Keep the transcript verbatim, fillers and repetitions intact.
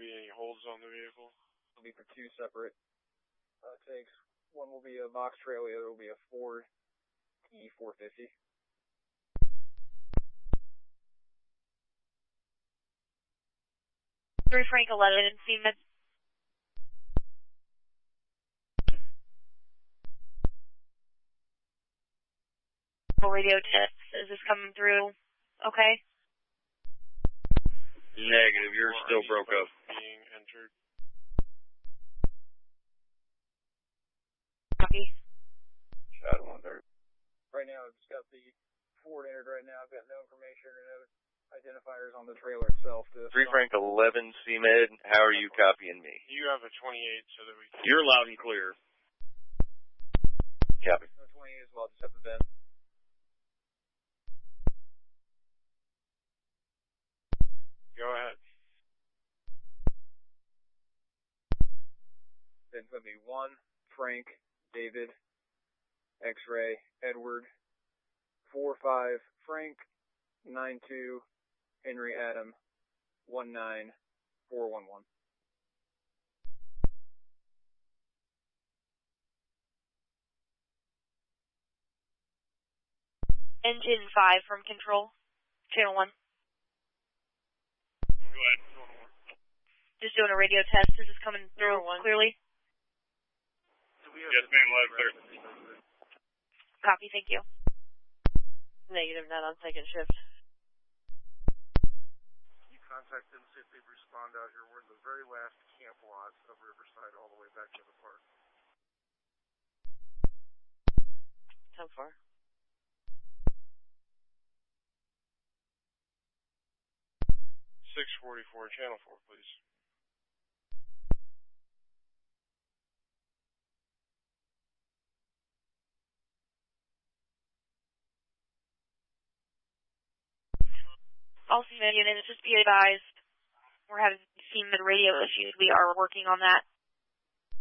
be any holds on the vehicle? It'll be for two separate uh, takes. One will be a box trail, the other will be a Ford E four fifty. Three Frank eleven, Seaman. Radio test. Is this coming through? Okay. Negative. You're still broke up. Being entered. Copy. Shot one third. Right now, I've just got the Ford entered right now. I've got no information or no identifiers on the trailer itself. Three Frank eleven, C Med. How are you copying me? You have a twenty-eight, so that we can. You're loud and clear. Copy. No twenty-eight as well. Just have the vent. Go ahead. Then it's going to be one, Frank, David, X-Ray, Edward, four five, Frank, nine two, Henry Adam, one nine, four one one. Engine five from control. Channel one. Go ahead. Just doing a radio test. Is this coming through clearly? Yes, ma'am. Loud clear. Copy. Thank you. Negative. Not on second shift. You contact them, see if they respond out here. We're in the very last camp lot of Riverside, all the way back to the park. How far? six forty-four, channel four, please. All Seaman units, just be advised, we're having Seaman radio issues. We are working on that.